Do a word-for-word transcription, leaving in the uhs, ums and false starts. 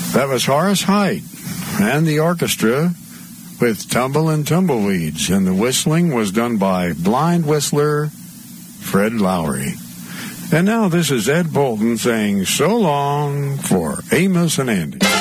That was Horace Heidt and the orchestra with Tumble and Tumbleweeds, and the whistling was done by blind whistler Fred Lowry. And now this is Ed Bolton saying so long for Amos and Andy.